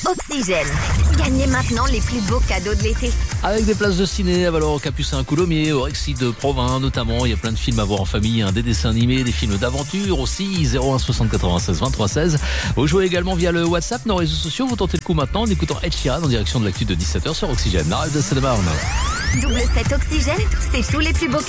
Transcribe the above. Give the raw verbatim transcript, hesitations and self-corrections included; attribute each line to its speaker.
Speaker 1: Oxygène. Gagnez maintenant les plus beaux cadeaux de l'été.
Speaker 2: Avec des places de ciné à Valor, Capucin, Coulommiers, au Rexy de Provins notamment. Il y a plein de films à voir en famille, hein, des dessins animés, des films d'aventure aussi. zéro un soixante quatre-vingt-seize vingt-trois seize. Vous jouez également via le WhatsApp, nos réseaux sociaux. Vous tentez le coup maintenant en écoutant Ed Sheeran en direction de l'actu de dix-sept heures sur Oxygène. Arrête de Sedemarne.
Speaker 1: Double sept Oxygène, c'est tous les plus beaux cadeaux.